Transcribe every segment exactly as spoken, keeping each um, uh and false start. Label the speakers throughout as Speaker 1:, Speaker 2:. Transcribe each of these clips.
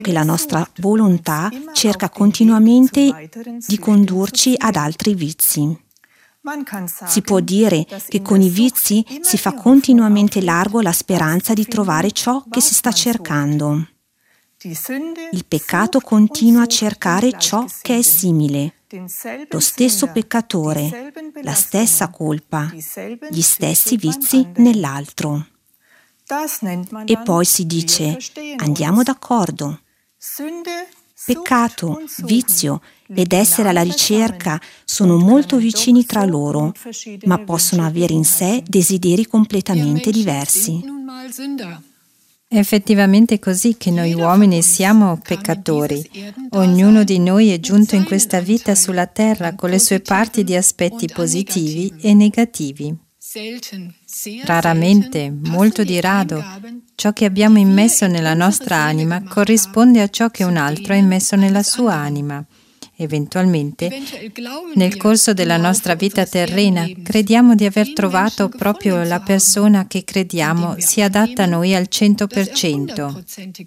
Speaker 1: che la nostra volontà cerca continuamente di condurci ad altri vizi. Si può dire che con i vizi si fa continuamente largo la speranza di trovare ciò che si sta cercando. Il peccato continua a cercare ciò che è simile, lo stesso peccatore, la stessa colpa, gli stessi vizi nell'altro. E poi si dice: andiamo d'accordo. Peccato, vizio ed essere alla ricerca sono molto vicini tra loro, ma possono avere in sé desideri completamente diversi.
Speaker 2: È effettivamente così che noi uomini siamo peccatori. Ognuno di noi è giunto in questa vita sulla terra con le sue parti di aspetti positivi e negativi. Raramente, molto di rado, ciò che abbiamo immesso nella nostra anima corrisponde a ciò che un altro ha immesso nella sua anima. Eventualmente, nel corso della nostra vita terrena, crediamo di aver trovato proprio la persona che crediamo sia adatta a noi al cento per cento.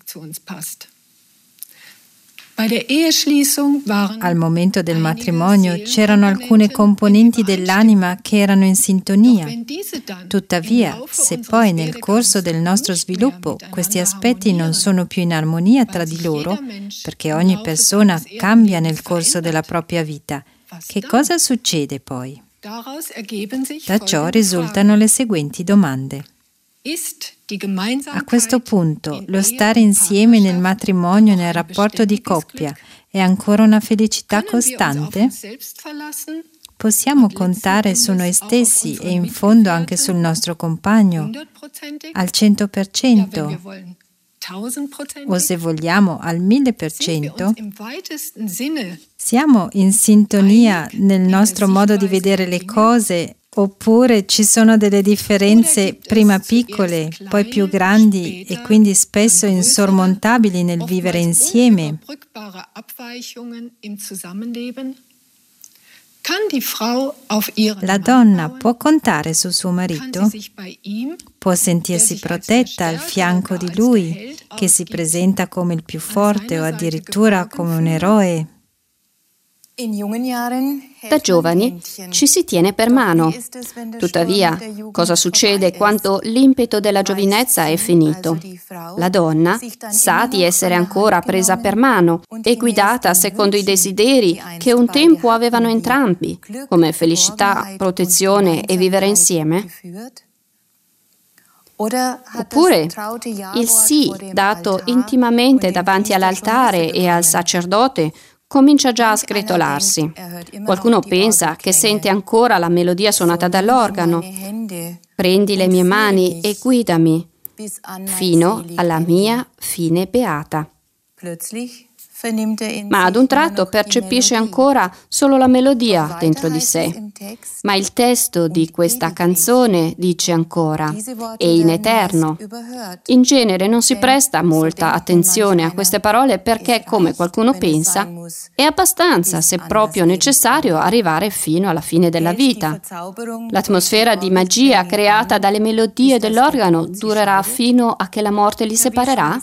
Speaker 2: Al momento del matrimonio c'erano alcune componenti dell'anima che erano in sintonia. Tuttavia, se poi nel corso del nostro sviluppo questi aspetti non sono più in armonia tra di loro, perché ogni persona cambia nel corso della propria vita, che cosa succede poi? Da ciò risultano le seguenti domande. A questo punto, lo stare insieme nel matrimonio, nel rapporto di coppia, è ancora una felicità costante? Possiamo contare su noi stessi e in fondo anche sul nostro compagno al cento per cento? O se vogliamo al mille per cento? Siamo in sintonia nel nostro modo di vedere le cose? Oppure ci sono delle differenze prima piccole, poi più grandi e quindi spesso insormontabili nel vivere insieme? La donna può contare su suo marito? Può sentirsi protetta al fianco di lui, che si presenta come il più forte o addirittura come un eroe?
Speaker 3: Da giovani ci si tiene per mano. Tuttavia, cosa succede quando l'impeto della giovinezza è finito? La donna sa di essere ancora presa per mano e guidata secondo i desideri che un tempo avevano entrambi, come felicità, protezione e vivere insieme? Oppure il sì dato intimamente davanti all'altare e al sacerdote comincia già a scretolarsi. Qualcuno pensa che sente ancora la melodia suonata dall'organo. Prendi le mie mani e guidami fino alla mia fine beata. Ma ad un tratto percepisce ancora solo la melodia dentro di sé. Ma il testo di questa canzone dice ancora: e in eterno. In genere non si presta molta attenzione a queste parole perché, come qualcuno pensa, è abbastanza, se proprio necessario, arrivare fino alla fine della vita. L'atmosfera di magia creata dalle melodie dell'organo durerà fino a che la morte li separerà?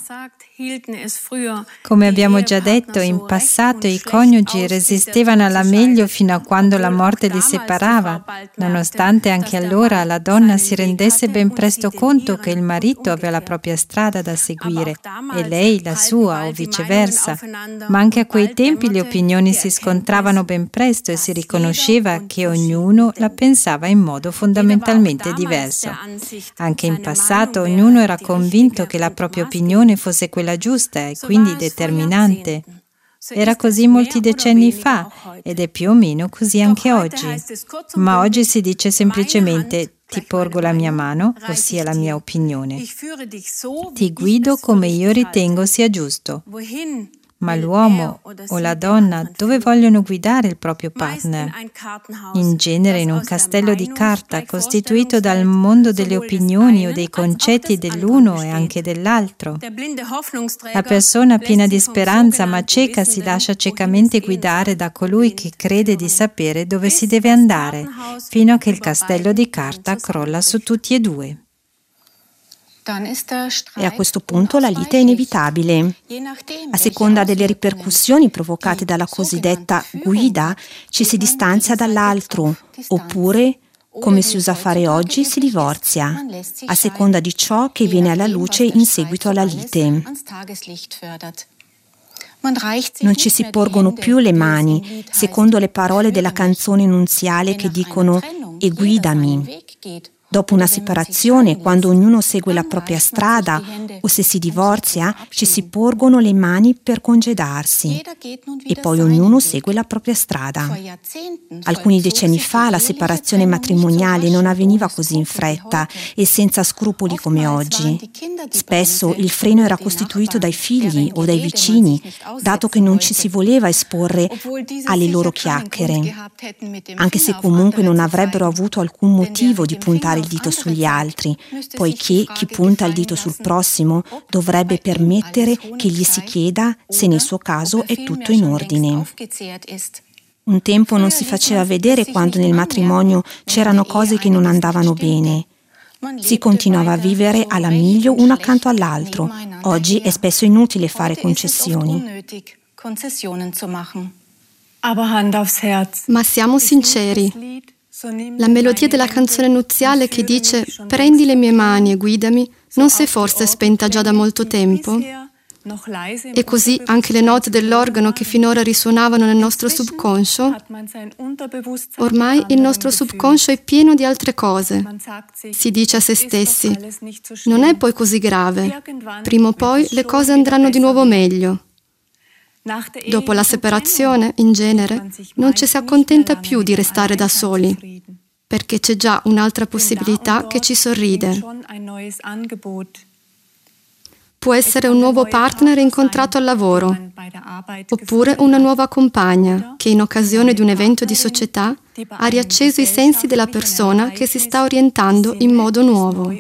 Speaker 2: Come abbiamo già detto, in passato i coniugi resistevano alla meglio fino a quando la morte li separava, nonostante anche allora la donna si rendesse ben presto conto che il marito aveva la propria strada da seguire e lei la sua, o viceversa. Ma anche a quei tempi le opinioni si scontravano ben presto e si riconosceva che ognuno la pensava in modo fondamentalmente diverso. Anche in passato ognuno era convinto che la propria opinione fosse quella giusta e quindi determinante. Era così molti decenni fa ed è più o meno così anche oggi. Ma oggi si dice semplicemente: ti porgo la mia mano, ossia la mia opinione. Ti guido come io ritengo sia giusto. Ma l'uomo o la donna dove vogliono guidare il proprio partner? In genere in un castello di carta costituito dal mondo delle opinioni o dei concetti dell'uno e anche dell'altro. La persona piena di speranza ma cieca si lascia ciecamente guidare da colui che crede di sapere dove si deve andare, fino a che il castello di carta crolla su tutti e due.
Speaker 1: E a questo punto la lite è inevitabile. A seconda delle ripercussioni provocate dalla cosiddetta guida, ci si distanzia dall'altro, oppure, come si usa fare oggi, si divorzia, a seconda di ciò che viene alla luce in seguito alla lite. Non ci si porgono più le mani, secondo le parole della canzone nuziale che dicono «E guidami». Dopo una separazione, quando ognuno segue la propria strada o se si divorzia, ci si porgono le mani per congedarsi e poi ognuno segue la propria strada. Alcuni decenni fa la separazione matrimoniale non avveniva così in fretta e senza scrupoli come oggi. Spesso il freno era costituito dai figli o dai vicini, dato che non ci si voleva esporre alle loro chiacchiere, anche se comunque non avrebbero avuto alcun motivo di puntare il dito sugli altri, poiché chi punta il dito sul prossimo dovrebbe permettere che gli si chieda se nel suo caso è tutto in ordine. Un tempo non si faceva vedere quando nel matrimonio c'erano cose che non andavano bene. Si continuava a vivere alla miglio uno accanto all'altro. Oggi è spesso inutile fare concessioni.
Speaker 4: Ma siamo sinceri. La melodia della canzone nuziale che dice «Prendi le mie mani e guidami» non si è forse spenta già da molto tempo? E così anche le note dell'organo che finora risuonavano nel nostro subconscio? Ormai il nostro subconscio è pieno di altre cose. Si dice a se stessi «Non è poi così grave, prima o poi le cose andranno di nuovo meglio». Dopo la separazione, in genere, non ci si accontenta più di restare da soli, perché c'è già un'altra possibilità che ci sorride. Può essere un nuovo partner incontrato al lavoro, oppure una nuova compagna che in occasione di un evento di società ha riacceso i sensi della persona che si sta orientando in modo nuovo.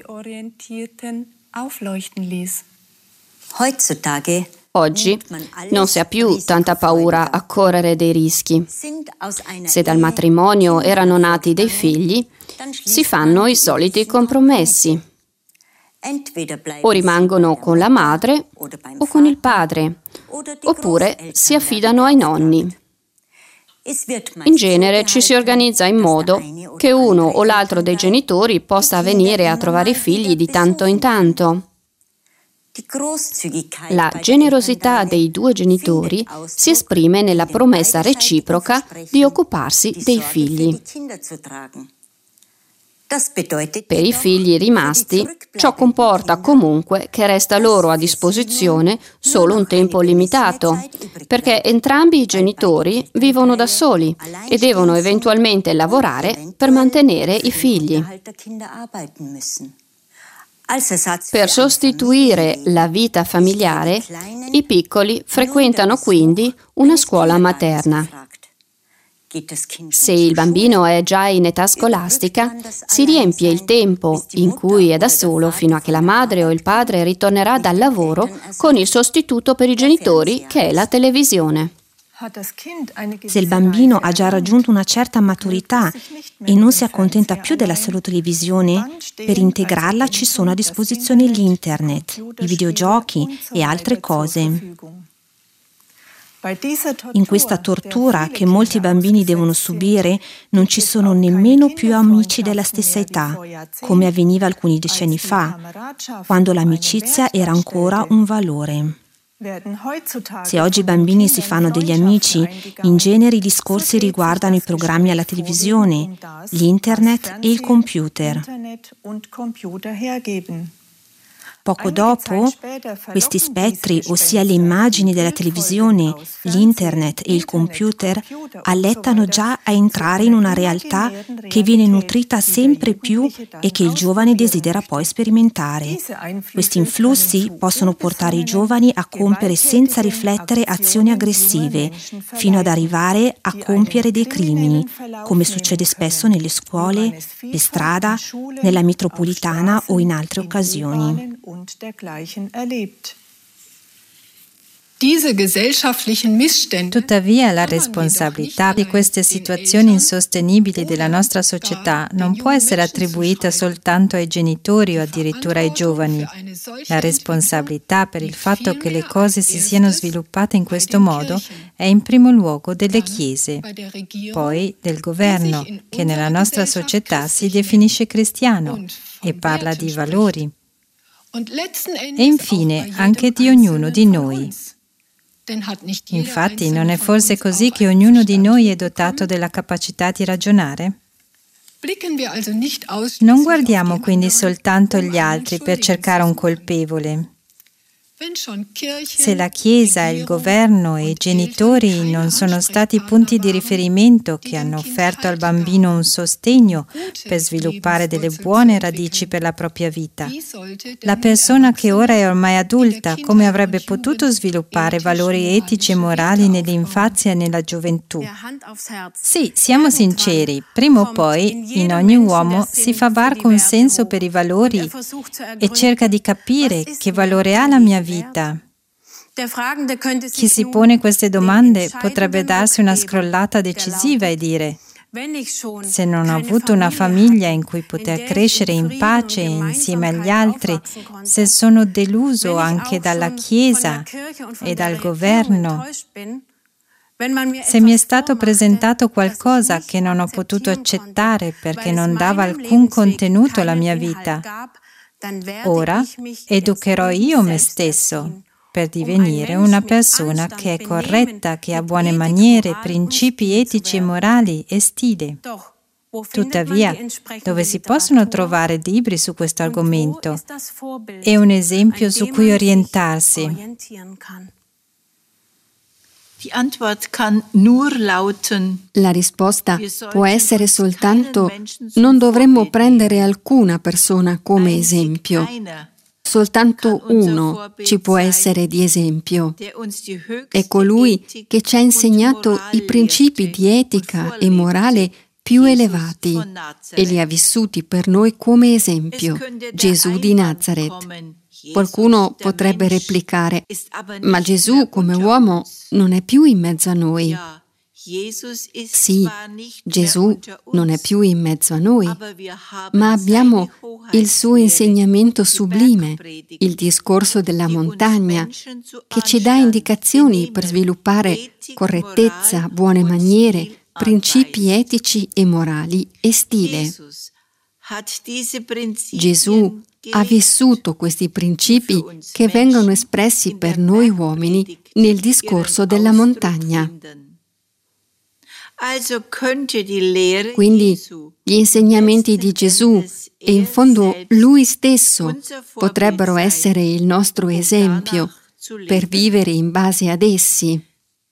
Speaker 3: Oggi non si ha più tanta paura a correre dei rischi. Se dal matrimonio erano nati dei figli, si fanno i soliti compromessi. O rimangono con la madre o con il padre, oppure si affidano ai nonni. In genere ci si organizza in modo che uno o l'altro dei genitori possa venire a trovare i figli di tanto in tanto. La generosità dei due genitori si esprime nella promessa reciproca di occuparsi dei figli. Per i figli rimasti, ciò comporta comunque che resta loro a disposizione solo un tempo limitato, perché entrambi i genitori vivono da soli e devono eventualmente lavorare per mantenere i figli. Per sostituire la vita familiare, i piccoli frequentano quindi una scuola materna. Se il bambino è già in età scolastica, si riempie il tempo in cui è da solo fino a che la madre o il padre ritornerà dal lavoro con il sostituto per i genitori, che è la televisione.
Speaker 1: Se il bambino ha già raggiunto una certa maturità e non si accontenta più della sola televisione, per integrarla ci sono a disposizione l'internet, i videogiochi e altre cose. In questa tortura che molti bambini devono subire non ci sono nemmeno più amici della stessa età, come avveniva alcuni decenni fa, quando l'amicizia era ancora un valore. Se oggi i bambini si fanno degli amici, in genere i discorsi riguardano i programmi alla televisione, l'internet e il computer. Poco dopo, questi spettri, ossia le immagini della televisione, l'internet e il computer, allettano già a entrare in una realtà che viene nutrita sempre più e che il giovane desidera poi sperimentare. Questi influssi possono portare i giovani a compiere senza riflettere azioni aggressive, fino ad arrivare a compiere dei crimini, come succede spesso nelle scuole, per strada, nella metropolitana o in altre occasioni.
Speaker 5: Und dergleichen erlebt.
Speaker 2: Tuttavia, la responsabilità di queste situazioni insostenibili della nostra società non può essere attribuita soltanto ai genitori o addirittura ai giovani. La responsabilità per il fatto che le cose si siano sviluppate in questo modo è in primo luogo delle chiese, poi del governo, che nella nostra società si definisce cristiano e parla di valori, e infine anche di ognuno di noi. Infatti, non è forse così che ognuno di noi è dotato della capacità di ragionare? Non guardiamo quindi soltanto gli altri per cercare un colpevole. Se la Chiesa, il governo e i genitori non sono stati punti di riferimento che hanno offerto al bambino un sostegno per sviluppare delle buone radici per la propria vita, la persona che ora è ormai adulta, come avrebbe potuto sviluppare valori etici e morali nell'infanzia e nella gioventù? Sì, siamo sinceri, prima o poi in ogni uomo si fa varco un senso per i valori e cerca di capire che valore ha la mia vita. Vita. Chi si pone queste domande potrebbe darsi una scrollata decisiva e dire: se non ho avuto una famiglia in cui poter crescere in pace insieme agli altri, se sono deluso anche dalla Chiesa e dal governo, se mi è stato presentato qualcosa che non ho potuto accettare perché non dava alcun contenuto alla mia vita, ora educherò io me stesso per divenire una persona che è corretta, che ha buone maniere, principi etici e morali e stile. Tuttavia, dove si possono trovare libri su questo argomento e un esempio su cui orientarsi?
Speaker 5: La risposta può essere soltanto: non dovremmo prendere alcuna persona come esempio. Soltanto uno ci può essere di esempio. È colui che ci ha insegnato i principi di etica e morale più elevati e li ha vissuti per noi come esempio: Gesù di Nazaret. Qualcuno potrebbe replicare: ma Gesù come uomo non è più in mezzo a noi. Sì, Gesù non è più in mezzo a noi, ma abbiamo il suo insegnamento sublime, il discorso della montagna, che ci dà indicazioni per sviluppare correttezza, buone maniere, principi etici e morali e stile. Gesù ha vissuto questi principi che vengono espressi per noi uomini nel discorso della montagna. Quindi gli insegnamenti di Gesù e in fondo Lui stesso potrebbero essere il nostro esempio per vivere in base ad essi.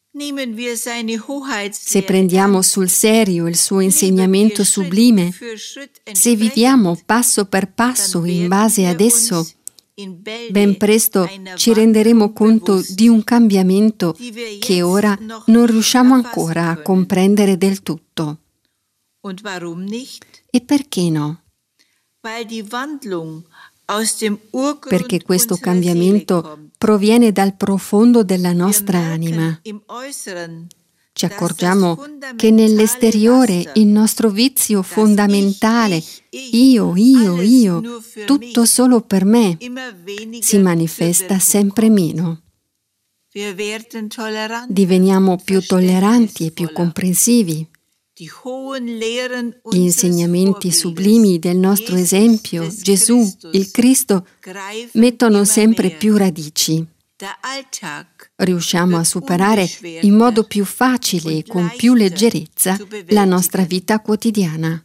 Speaker 5: Se prendiamo sul serio il suo insegnamento sublime, se viviamo passo per passo in base ad esso, ben presto ci renderemo conto di un cambiamento che ora non riusciamo ancora a comprendere del tutto. E perché no? Perché questo cambiamento proviene dal profondo della nostra anima. Ci accorgiamo che nell'esteriore il nostro vizio fondamentale, io, io, io, tutto solo per me, si manifesta sempre meno. Diveniamo più tolleranti e più comprensivi. Gli insegnamenti sublimi del nostro esempio, Gesù, il Cristo, mettono sempre più radici. Riusciamo a superare in modo più facile e con più leggerezza la nostra vita quotidiana.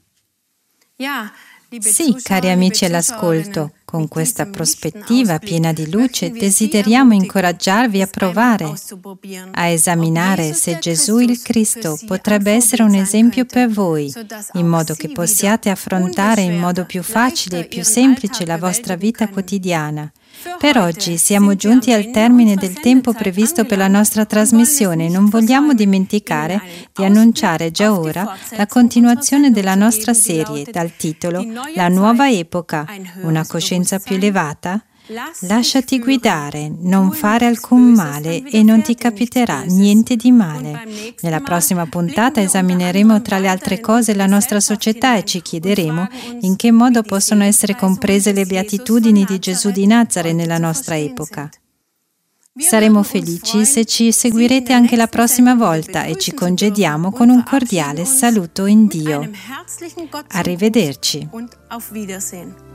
Speaker 2: Sì, cari amici all'ascolto, con questa prospettiva piena di luce desideriamo incoraggiarvi a provare, a esaminare se Gesù il Cristo potrebbe essere un esempio per voi, in modo che possiate affrontare in modo più facile e più semplice la vostra vita quotidiana. Per oggi siamo giunti al termine del tempo previsto per la nostra trasmissione e non vogliamo dimenticare di annunciare già ora la continuazione della nostra serie dal titolo La nuova epoca, una coscienza più elevata, Lasciati guidare, non fare alcun male e non ti capiterà niente di male. Nella prossima puntata esamineremo tra le altre cose la nostra società e ci chiederemo in che modo possono essere comprese le beatitudini di Gesù di Nazaret nella nostra epoca. Saremo felici se ci seguirete anche la prossima volta e ci congediamo con un cordiale saluto in Dio. Arrivederci.